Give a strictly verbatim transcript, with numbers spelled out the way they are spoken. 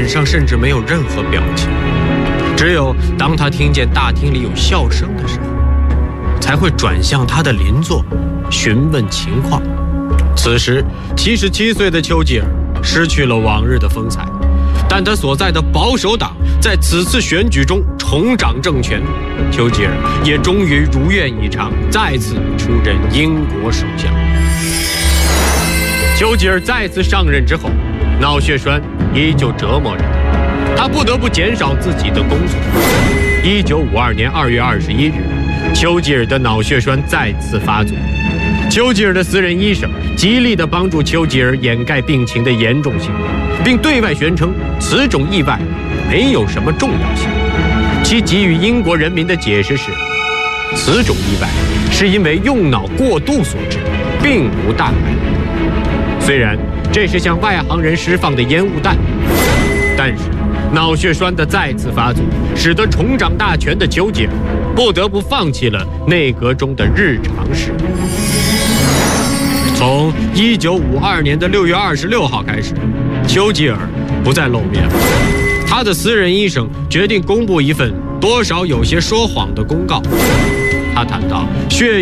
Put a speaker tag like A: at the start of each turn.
A: 脸上甚至没有任何表情，只有当他听见大厅里有笑声的时候，才会转向他的邻座询问情况。此时七十七岁的丘吉尔失去了往日的风采，但他所在的保守党在此次选举中重掌政权，丘吉尔也终于如愿以偿，再次出任英国首相。丘吉尔再次上任之后，脑血栓依旧折磨着他，他不得不减少自己的工作。一九五二年二月二十一日，丘吉尔的脑血栓再次发作。丘吉尔的私人医生极力地帮助丘吉尔掩盖病情的严重性，并对外宣称此种意外没有什么重要性。其给予英国人民的解释是，此种意外是因为用脑过度所致，并无大碍。虽然这是向外行人释放的烟雾弹，但是脑血栓的再次发作，使得重掌大权的丘吉尔不得不放弃了内阁中的日常事务。从一九五二年的六月二十六号开始，丘吉尔不再露面了。他的私人医生决定公布一份多少有些说谎的公告。他谈到血